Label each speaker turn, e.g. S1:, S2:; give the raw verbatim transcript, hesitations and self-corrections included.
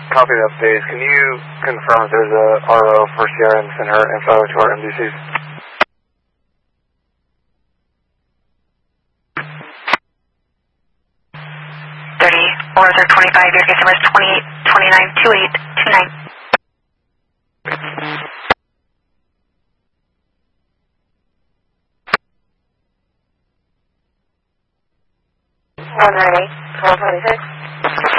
S1: Copy that, Space. Can you confirm if there's a R O for Sierra and send her info to our M D Cs?
S2: thirty, Order twenty-five, your case number is twenty-eight twenty-nine twenty-eight twenty-nine. one ninety-eight, twelve twenty-six.